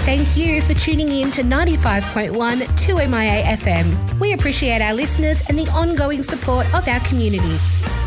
thank you for tuning in to 95.1 2MIA FM. We appreciate our listeners and the ongoing support of our community.